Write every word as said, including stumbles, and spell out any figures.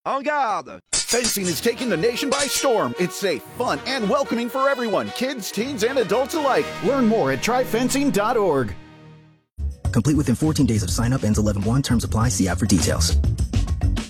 En garde! Fencing is taking the nation by storm. It's safe, fun, and welcoming for everyone, kids, teens, and adults alike. Learn more at try fencing dot org. Complete within fourteen days of sign up. Ends eleven one. Terms apply. See app for details.